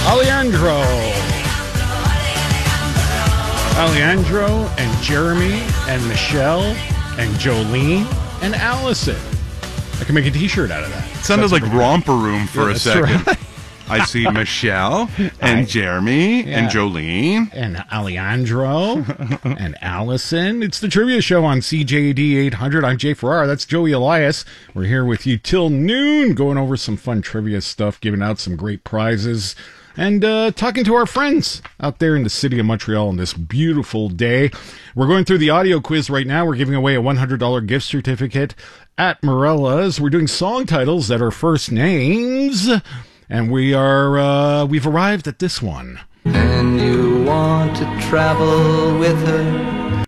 Alejandro and Jeremy and Michelle and Jolene and Allison. I can make a t-shirt out of that. It sounded like Romper Room for a second. Right. I see Michelle and Jeremy and Jolene. And Alejandro and Allison. It's the trivia show on CJAD 800. I'm Jay Farrar. That's Joey Elias. We're here with you till noon, going over some fun trivia stuff, giving out some great prizes, and talking to our friends out there in the city of Montreal on this beautiful day. We're going through the audio quiz right now. We're giving away a $100 gift certificate at Morella's. We're doing song titles that are first names. And we've arrived at this one. And you want to travel with her.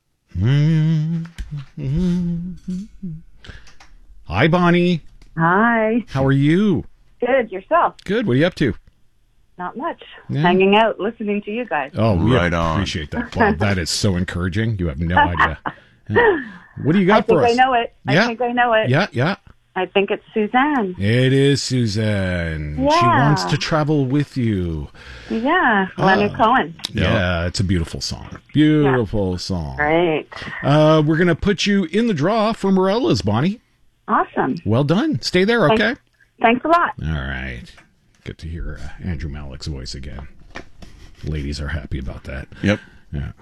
Hi, Bonnie. Hi. How are you? Good. Yourself? Good. What are you up to? Not much. Yeah. Hanging out, listening to you guys. Oh, right on. Appreciate that. Wow, that is so encouraging. You have no idea. What do you got for us? I know it. I think I know it. Yeah. I think it's Suzanne. It is Suzanne. Yeah. She wants to travel with you. Yeah, Leonard Cohen. Yeah, it's a beautiful song. Beautiful song. Great. We're going to put you in the draw for Morella's, Bonnie. Awesome. Well done. Stay there, okay? Thanks a lot. All right. Good to hear Andrew Malick's voice again. Ladies are happy about that. Yep. Yeah.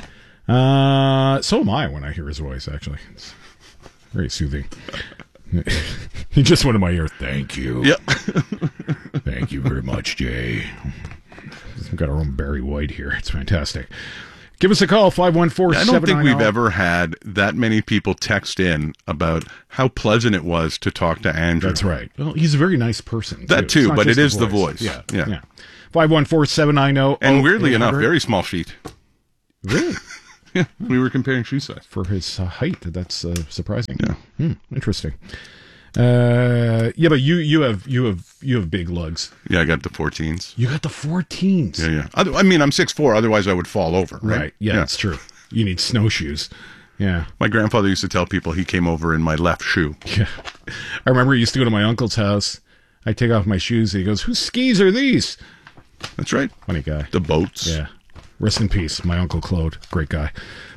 So am I when I hear his voice, actually. It's very soothing. He just went in my ear. Thank you. Yep. Thank you very much, Jay. We've got our own Barry White here. It's fantastic. Give us a call, 514-790. I don't think we've ever had that many people text in about how pleasant it was to talk to Andrew. That's right. Well, he's a very nice person, That too, but it is the voice. Yeah. 514-790. And weirdly enough, very small feet. Really? Yeah, we were comparing shoe size. For his height, that's surprising. Yeah. Interesting. But you have big lugs. Yeah, I got the 14s. You got the 14s. Yeah. I mean, I'm 6'4", otherwise I would fall over, right? Yeah, that's true. You need snowshoes. Yeah. My grandfather used to tell people he came over in my left shoe. Yeah. I remember he used to go to my uncle's house. I take off my shoes and he goes, "Whose skis are these?" That's right. Funny guy. The boats. Yeah. Rest in peace, my Uncle Claude. Great guy.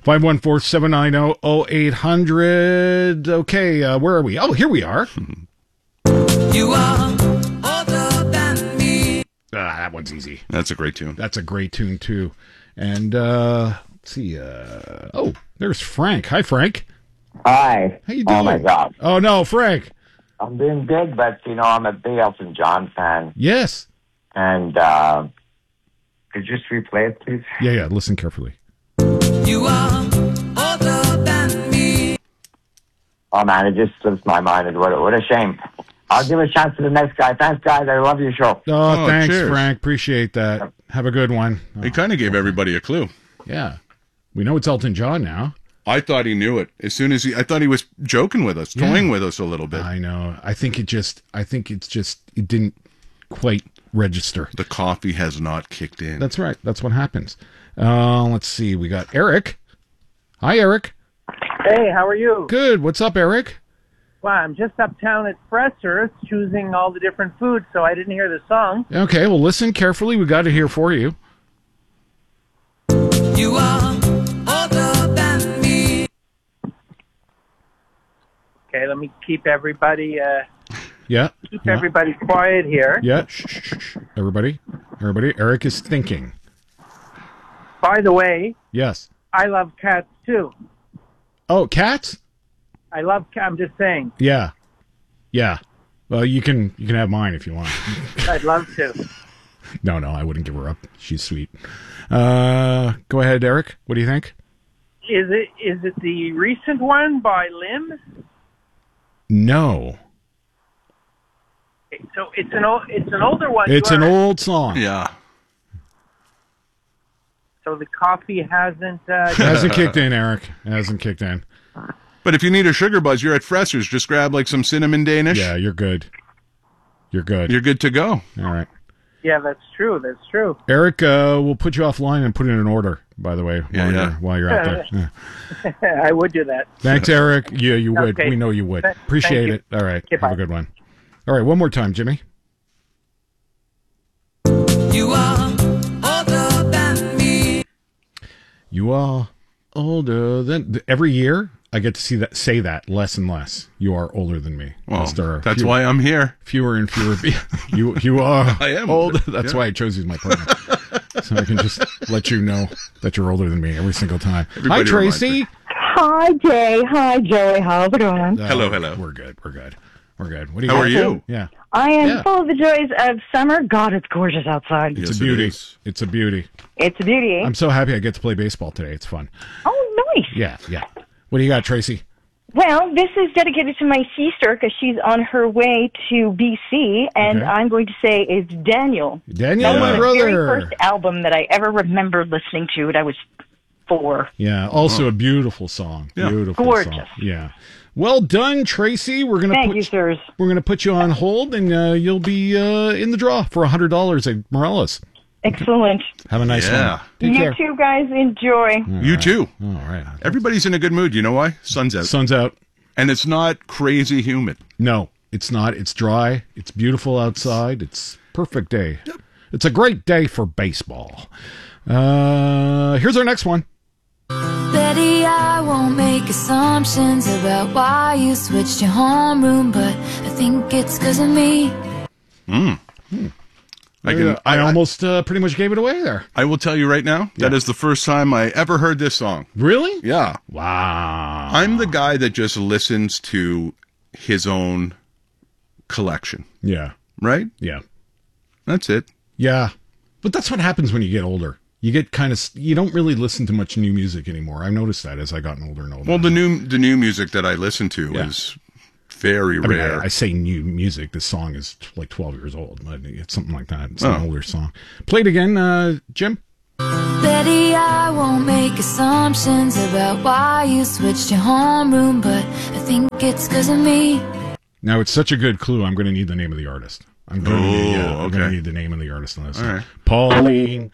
514-790-0800. Okay, where are we? Oh, here we are. You are older than me. That one's easy. That's a great tune. That's a great tune, too. And, let's see. There's Frank. Hi, Frank. Hi. How you doing? Oh, my God. Oh, no, Frank. I'm doing good, but, I'm a big Elton John fan. Yes. And, could you just replay it, please? Yeah, listen carefully. You are older than me. Oh, man, it just slips my mind. What a shame. I'll give a chance to the next guy. Thanks, guys. I love your show. Oh, thanks, cheers. Frank. Appreciate that. Have a good one. He kind of gave everybody a clue. Yeah. We know it's Elton John now. I thought he knew it. As soon as I thought he was joking with us, toying with us a little bit. I know. I think it didn't quite register. The coffee has not kicked in. That's right. That's what happens. Let's see. We got Eric. Hi, Eric. Hey, how are you? Good. What's up, Eric? Well, I'm just uptown at Fresser's choosing all the different foods, so I didn't hear the song. Okay, well, listen carefully. We got it here for you. You are older than me. Okay, let me keep everybody... Keep everybody quiet here. Yeah, shh. Everybody, Eric is thinking. By the way... Yes. I love cats, too. Oh, cats? I love cats, I'm just saying. Yeah. Well, you can have mine if you want. I'd love to. No, I wouldn't give her up. She's sweet. Go ahead, Eric. What do you think? Is it the recent one by Lim? No. So it's an older one. It's an old song. Yeah. So the coffee hasn't kicked in, Eric. It hasn't kicked in. But if you need a sugar buzz, you're at Fresser's. Just grab like some cinnamon Danish. Yeah, you're good. You're good to go. All right. Yeah, that's true. Eric, we'll put you offline and put in an order, by the way, while you're out there. Yeah. I would do that. Thanks, Eric. Yeah, you would. Okay. We know you would. Appreciate it. All right. Okay, have a good one. All right, one more time, Jimmy. You are older than me. You are older than... Every year, I get to say that less and less. You are older than me. Well, that's why I'm here. Fewer and fewer. You are I am old. That's why I chose you as my partner. So I can just let you know that you're older than me every single time. Everybody Hi, Tracy. Hi, Jay. Hi, Joey. How's it going? Hello. We're good. What do you How got? are you? Yeah. I am full of the joys of summer. God, it's gorgeous outside. Yes, It's a beauty. it is. It's a beauty. It's a beauty. I'm so happy I get to play baseball today. It's fun. Oh, nice. Yeah. What do you got, Tracy? Well, this is dedicated to my sister because she's on her way to BC, and Okay. I'm going to say it's Daniel. Daniel, That my was the very brother. first album that I ever remember listening to when I was 4. Yeah, also a beautiful song. Yeah. Beautiful Gorgeous. song. Yeah. Well done, Tracy. We're gonna Thank you, sirs. We're gonna put you on hold, and you'll be in the draw for $100 at Morellas. Excellent. Have a nice Yeah. one. Take You care. two guys enjoy. You too. All right. Everybody's in a good mood. You know why? Sun's out. Sun's out. And it's not crazy humid. No, it's not. It's dry. It's beautiful outside. It's perfect day. Yep. It's a great day for baseball. Here's our next one. Betty, I won't make assumptions about why you switched your homeroom, but I think it's 'cause of me. I almost pretty much gave it away there. I will tell you right now, that is the first time I ever heard this song. Really? Yeah. Wow. I'm the guy that just listens to his own collection, Yeah. right? Yeah. That's it. Yeah. But that's what happens when you get older. You get you don't really listen to much new music anymore. I've noticed that as I gotten older and older. Well, the new music that I listen to Yeah. is very rare. I say new music. This song is like 12 years old. But it's something like that. It's an Oh. older song. Play it again, Jim. Betty, I won't make assumptions about why you switched your homeroom, but I think it's 'cause of me. Now, it's such a good clue. I'm going to need the name of the artist. I'm going Oh, to okay. need the name of the artist on this. All right. Pauline.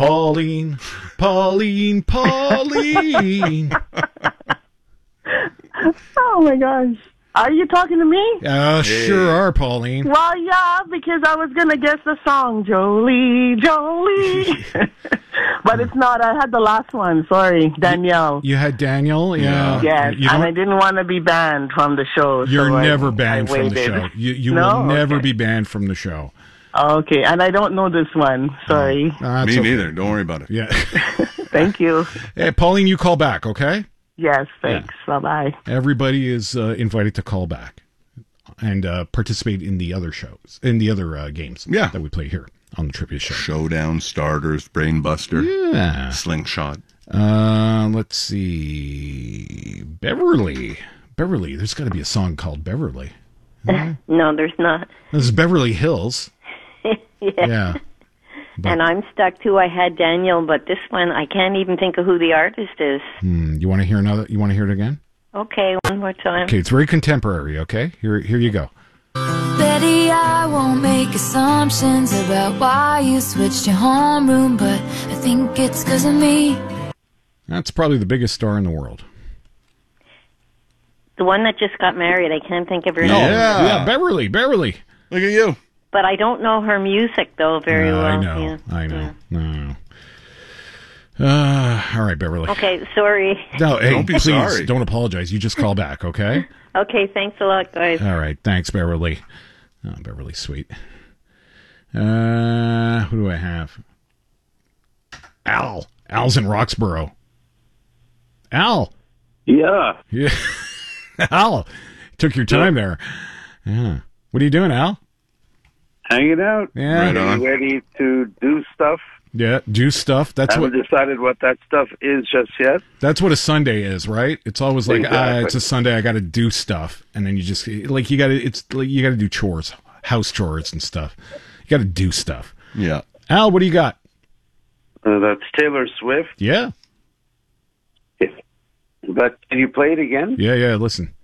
Oh my gosh. Are you talking to me? Sure are, Pauline. Well, yeah, because I was going to guess the song, Jolie, Jolie. But it's not. I had the last one. Sorry, Danielle. You had Daniel, yeah. Yes, You and don't- I didn't want to be banned from the show. You're so never I banned from the waited. show. You No? will never Okay. be banned from the show. Okay, and I don't know this one. Sorry. That's Me okay. neither. Don't worry about it. Yeah. Thank you. Hey, Pauline, you call back, okay? Yes, thanks. Bye-bye. Everybody is invited to call back and participate in the other shows, in the other games that we play here on the Trivia Show. Showdown, Starters, Brainbuster, Yeah. Slingshot. Let's see. Beverly. There's got to be a song called Beverly. No, there's not. This is Beverly Hills. Yeah. But- And I'm stuck too. I had Daniel, but this one I can't even think of who the artist is. You want to hear another? You want to hear it again? Okay, one more time. Okay, it's very contemporary. Okay, here you go. Betty, I won't make assumptions about why you switched your homeroom, but I think it's 'cause of me. That's probably the biggest star in the world. The one that just got married. I can't think of her name. Yeah, Beverly. Look at you. But I don't know her music though very well. I know. Yeah. I know. No. All right, Beverly. Okay, sorry. No, hey, Don't be please sorry. don't apologize. You just call back, okay? Okay, thanks a lot, guys. All right, thanks, Beverly. Oh, Beverly's sweet. Who do I have? Al. Al's in Roxborough. Al. Yeah. Yeah. Al. Took your time there. Yeah. What are you doing, Al? Hanging out. Yeah. Right on. Ready to do stuff. Yeah, do stuff. That's Haven't what decided what that stuff is just yet. that's what a Sunday is, right? It's always like Exactly. it's a Sunday, I got to do stuff, and then you just like you got to do chores, house chores and stuff. You got to do stuff. Yeah. Al, what do you got? That's Taylor Swift. Yeah. But can you play it again? Yeah, listen.